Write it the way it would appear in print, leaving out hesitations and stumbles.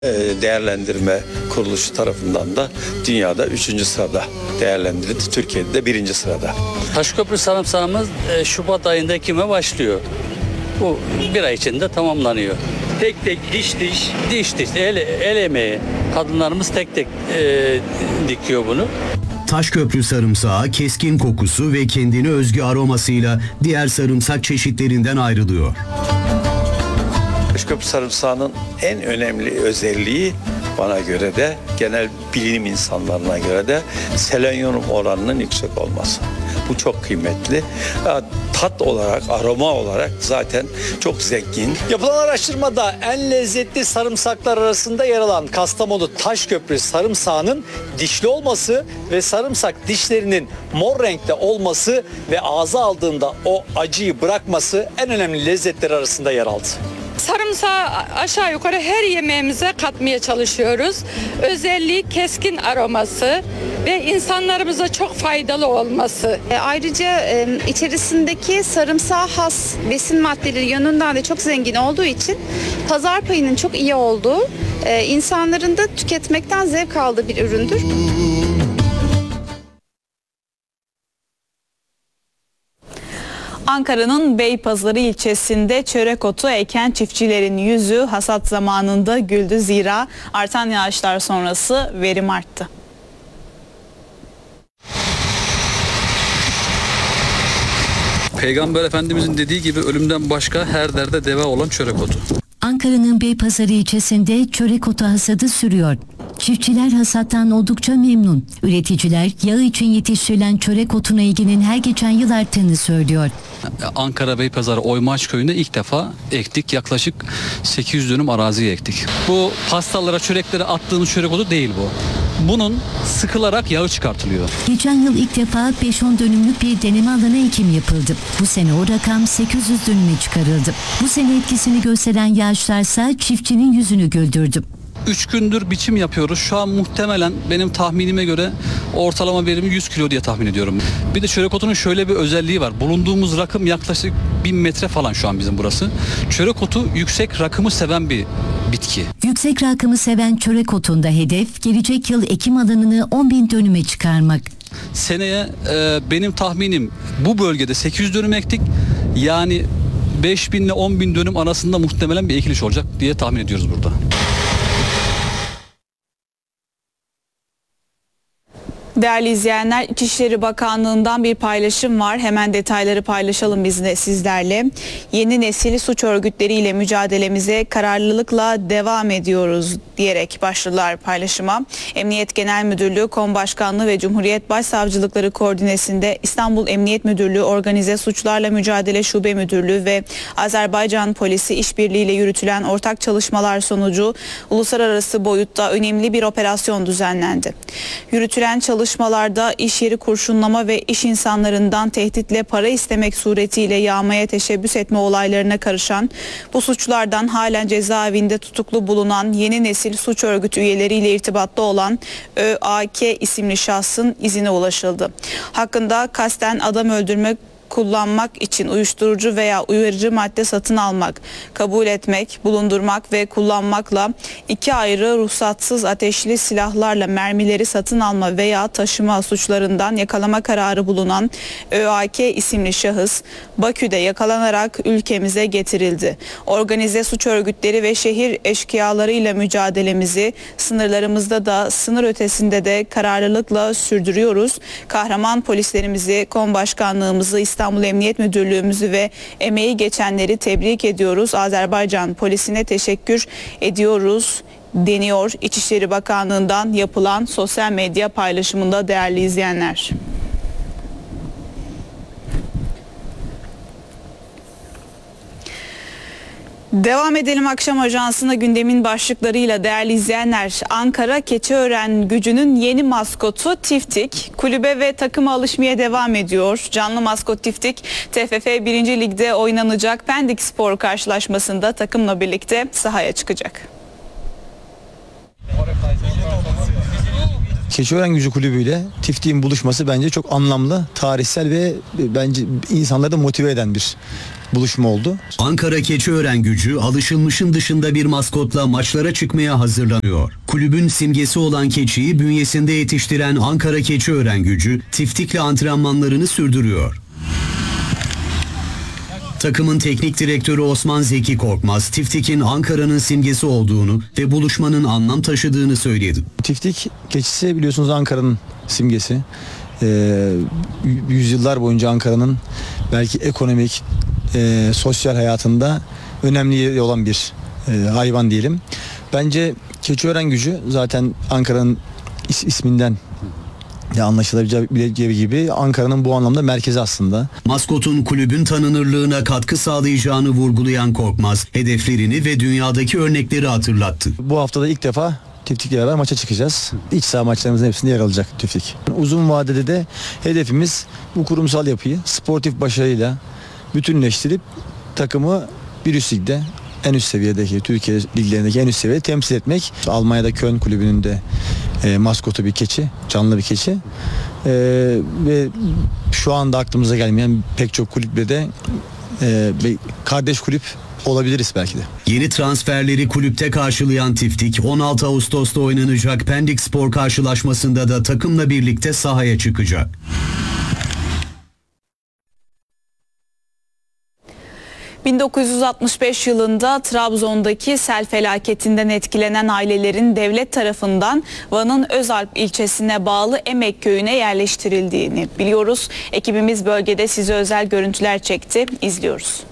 Değerlendirme kuruluşu tarafından da dünyada 3. sırada değerlendirildi. Türkiye'de de 1. sırada. Taşköprü sarımsağımız Şubat ayında ekime başlıyor. Bu bir ay içinde tamamlanıyor. Tek tek diş el emeği. Kadınlarımız tek tek dikiyor bunu. Taşköprü sarımsağı keskin kokusu ve kendine özgü aromasıyla diğer sarımsak çeşitlerinden ayrılıyor. Taşköprü sarımsağının en önemli özelliği bana göre de genel bilim insanlarına göre de selenyum oranının yüksek olması. Bu çok kıymetli. Tat olarak, aroma olarak zaten çok zengin. Yapılan araştırmada en lezzetli sarımsaklar arasında yer alan Kastamonu Taşköprü sarımsağının dişli olması ve sarımsak dişlerinin mor renkte olması ve ağza aldığında o acıyı bırakması en önemli lezzetler arasında yer aldı. Sarımsağı aşağı yukarı her yemeğimize katmaya çalışıyoruz. Özelliği keskin aroması ve insanlarımıza çok faydalı olması. Ayrıca içerisindeki sarımsağa has besin maddeleri yönünden de çok zengin olduğu için pazar payının çok iyi olduğu, insanların da tüketmekten zevk aldığı bir üründür. Ankara'nın Beypazarı ilçesinde çörek otu eken çiftçilerin yüzü hasat zamanında güldü, zira artan yağışlar sonrası verim arttı. Peygamber Efendimizin dediği gibi ölümden başka her derde deva olan çörek otu. Ankara'nın Beypazarı ilçesinde çörek otu hasadı sürüyor. Çiftçiler hasattan oldukça memnun. Üreticiler yağ için yetiştirilen çörek otuna ilginin her geçen yıl arttığını söylüyor. Ankara Beypazarı Oymaç köyünde ilk defa ektik. Yaklaşık 800 dönüm araziye ektik. Bu pastalara, çöreklere attığımız çörek otu değil bu. Bunun sıkılarak yağı çıkartılıyor. Geçen yıl ilk defa 5-10 dönümlük bir deneme alana ekim yapıldı. Bu sene o rakam 800 dönüme çıkarıldı. Bu sene etkisini gösteren yağışlarsa çiftçinin yüzünü güldürdü. 3 gündür biçim yapıyoruz. Şu an muhtemelen benim tahminime göre ortalama verimi 100 kilo diye tahmin ediyorum. Bir de çörek otunun şöyle bir özelliği var. Bulunduğumuz rakım yaklaşık 1000 metre falan şu an bizim burası. Çörek otu yüksek rakımı seven bir bitki. Yüksek rakımı seven çörek otunda hedef gelecek yıl ekim alanını 10.000 dönüme çıkarmak. Seneye benim tahminim bu bölgede 800 dönüm ektik. Yani 5.000 ile 10.000 dönüm arasında muhtemelen bir ekiliş olacak diye tahmin ediyoruz burada. Değerli izleyenler, İçişleri Bakanlığı'ndan bir paylaşım var. Hemen detayları paylaşalım biz de sizlerle. Yeni nesil suç örgütleriyle mücadelemize kararlılıkla devam ediyoruz diyerek başladılar paylaşıma. Emniyet Genel Müdürlüğü, Konbaşkanlığı ve Cumhuriyet Başsavcılıkları koordinesinde İstanbul Emniyet Müdürlüğü, Organize Suçlarla Mücadele Şube Müdürlüğü ve Azerbaycan Polisi işbirliğiyle yürütülen ortak çalışmalar sonucu uluslararası boyutta önemli bir operasyon düzenlendi. Yürütülen çalışmalarda iş yeri kurşunlama ve iş insanlarından tehditle para istemek suretiyle yağmaya teşebbüs etme olaylarına karışan, bu suçlardan halen cezaevinde tutuklu bulunan yeni nesil suç örgütü üyeleriyle irtibatlı olan ÖAK isimli şahsın izine ulaşıldı. Hakkında kasten adam öldürmek, kullanmak için uyuşturucu veya uyarıcı madde satın almak, kabul etmek, bulundurmak ve kullanmakla 2 ayrı ruhsatsız ateşli silahlarla mermileri satın alma veya taşıma suçlarından yakalama kararı bulunan ÖAK isimli şahıs Bakü'de yakalanarak ülkemize getirildi. Organize suç örgütleri ve şehir eşkıyalarıyla mücadelemizi sınırlarımızda da sınır ötesinde de kararlılıkla sürdürüyoruz. Kahraman polislerimizi, Konbaşkanlığımızı, İstanbul Emniyet Müdürlüğümüzü ve emeği geçenleri tebrik ediyoruz. Azerbaycan polisine teşekkür ediyoruz deniyor İçişleri Bakanlığı'ndan yapılan sosyal medya paylaşımında değerli izleyenler. Devam edelim akşam ajansına gündemin başlıklarıyla değerli izleyenler. Ankara Keçiören Gücü'nün yeni maskotu Tiftik kulübe ve takıma alışmaya devam ediyor. Canlı maskot Tiftik TFF 1. Lig'de oynanacak Pendik Spor karşılaşmasında takımla birlikte sahaya çıkacak. Keçiören Kulübü ile Tiftik'in buluşması bence çok anlamlı, tarihsel ve bence insanları da motive eden bir buluşma oldu. Ankara Keçiören Gücü alışılmışın dışında bir maskotla maçlara çıkmaya hazırlanıyor. Kulübün simgesi olan keçiyi bünyesinde yetiştiren Ankara Keçiören Gücü Tiftik'le antrenmanlarını sürdürüyor. Takımın teknik direktörü Osman Zeki Korkmaz, Tiftik'in Ankara'nın simgesi olduğunu ve buluşmanın anlam taşıdığını söyledi. Tiftik keçisi biliyorsunuz Ankara'nın simgesi. Yüzyıllar boyunca Ankara'nın belki ekonomik, sosyal hayatında önemli yeri olan bir hayvan diyelim. Bence Keçiören Gücü zaten Ankara'nın isminden de anlaşılabileceği gibi Ankara'nın bu anlamda merkezi aslında. Maskotun kulübün tanınırlığına katkı sağlayacağını vurgulayan Korkmaz, hedeflerini ve dünyadaki örnekleri hatırlattı. Bu haftada ilk defa Tiftik'le beraber maça çıkacağız. İç saha maçlarımızın hepsinde yer alacak Tiftik. Uzun vadede de hedefimiz bu kurumsal yapıyı sportif başarıyla bütünleştirip takımı bir üst ligde, en üst seviyedeki, Türkiye liglerindeki en üst seviyede temsil etmek. Almanya'da Köln kulübünün de maskotu bir keçi, canlı bir keçi. Ve şu anda aklımıza gelmeyen pek çok kulüple de bir kardeş kulüp olabiliriz belki de. Yeni transferleri kulüpte karşılayan Tiftik, 16 Ağustos'ta oynanacak Pendik Spor karşılaşmasında da takımla birlikte sahaya çıkacak. ...1965 yılında Trabzon'daki sel felaketinden etkilenen ailelerin devlet tarafından Van'ın Özalp ilçesine bağlı Emek Köyü'ne yerleştirildiğini biliyoruz. Ekibimiz bölgede size özel görüntüler çekti. İzliyoruz.